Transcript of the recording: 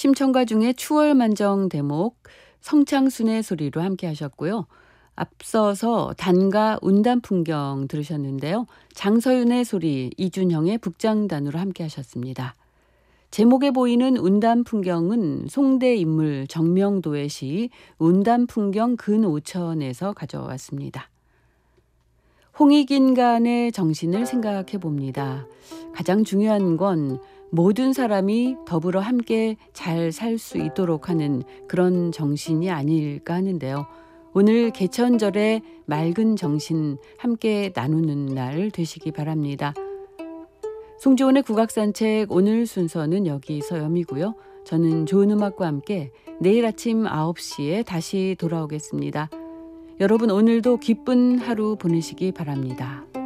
심청가 중에 추월만정 대목 성창순의 소리로 함께 하셨고요. 앞서서 단가 운담 풍경 들으셨는데요. 장서윤의 소리 이준형의 북장단으로 함께 하셨습니다. 제목에 보이는 운담 풍경은 송대 인물 정명도의 시 운담 풍경 근오천에서 가져왔습니다. 홍익인간의 정신을 생각해 봅니다. 가장 중요한 건 모든 사람이 더불어 함께 잘 살 수 있도록 하는 그런 정신이 아닐까 하는데요. 오늘 개천절의 맑은 정신 함께 나누는 날 되시기 바랍니다. 송지온의 국악산책 오늘 순서는 여기서 여미고요. 저는 좋은 음악과 함께 내일 아침 9시에 다시 돌아오겠습니다. 여러분 오늘도 기쁜 하루 보내시기 바랍니다.